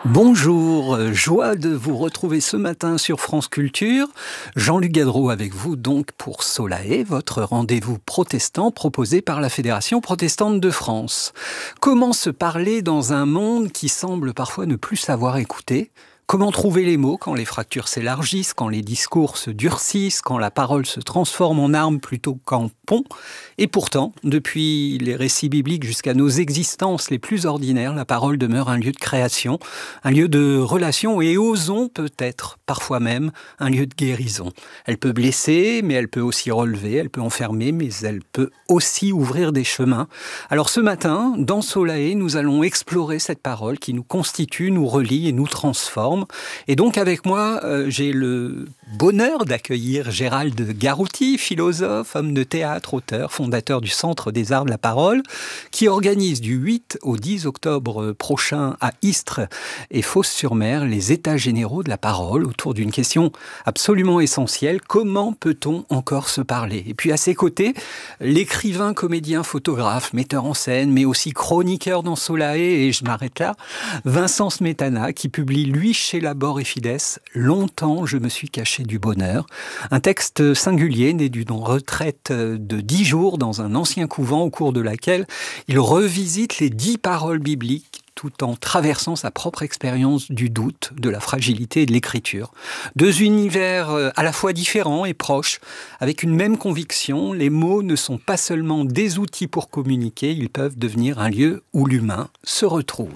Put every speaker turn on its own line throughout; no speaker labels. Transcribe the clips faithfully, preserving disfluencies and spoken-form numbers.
Bonjour, euh, joie de vous retrouver ce matin sur France Culture. Jean-Luc Gadreau avec vous donc pour Solae, votre rendez-vous protestant proposé par la Fédération protestante de France. Comment se parler dans un monde qui semble parfois ne plus savoir écouter ? Comment trouver les mots quand les fractures s'élargissent, quand les discours se durcissent, quand la parole se transforme en arme plutôt qu'en pont ? Et pourtant, depuis les récits bibliques jusqu'à nos existences les plus ordinaires, la parole demeure un lieu de création, un lieu de relation et osons peut-être, parfois même, un lieu de guérison. Elle peut blesser, mais elle peut aussi relever, elle peut enfermer, mais elle peut aussi ouvrir des chemins. Alors ce matin, dans Solae, nous allons explorer cette parole qui nous constitue, nous relie et nous transforme. Et donc avec moi, euh, j'ai le bonheur d'accueillir Gérald Garouti, philosophe, homme de théâtre, auteur, fondateur du Centre des Arts de la Parole, qui organise du huit au dix octobre prochain à Istres et Fos-sur-Mer les États généraux de la parole autour d'une question absolument essentielle. Comment peut-on encore se parler ? Et puis à ses côtés, l'écrivain, comédien, photographe, metteur en scène, mais aussi chroniqueur dans Solae, et je m'arrête là, Vincent Smetana, qui publie lui chez Labor et Fides, « Longtemps je me suis caché du bonheur ». Un texte singulier né d'une retraite de dix jours dans un ancien couvent au cours de laquelle il revisite les dix paroles bibliques tout en traversant sa propre expérience du doute, de la fragilité et de l'écriture. Deux univers à la fois différents et proches, avec une même conviction, les mots ne sont pas seulement des outils pour communiquer, ils peuvent devenir un lieu où l'humain se retrouve.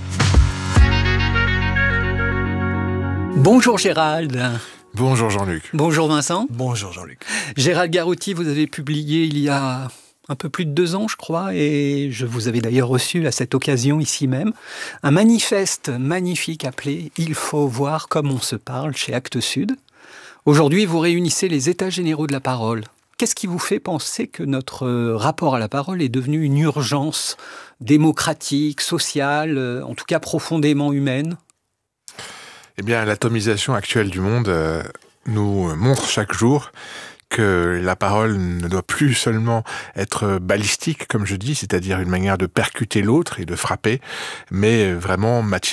Bonjour Gérald.
Bonjour Jean-Luc.
Bonjour Vincent.
Bonjour Jean-Luc.
Gérald Garouti, vous avez publié il y a un peu plus de deux ans, je crois, et je vous avais d'ailleurs reçu à cette occasion ici même, un manifeste magnifique appelé « Il faut voir comme on se parle » chez Actes Sud. Aujourd'hui, vous réunissez les États généraux de la parole. Qu'est-ce qui vous fait penser que notre rapport à la parole est devenu une urgence démocratique, sociale, en tout cas profondément humaine ?
Eh bien, l'atomisation actuelle du monde euh, nous montre chaque jour que la parole ne doit plus seulement être balistique, comme je dis, c'est-à-dire une manière de percuter l'autre et de frapper, mais vraiment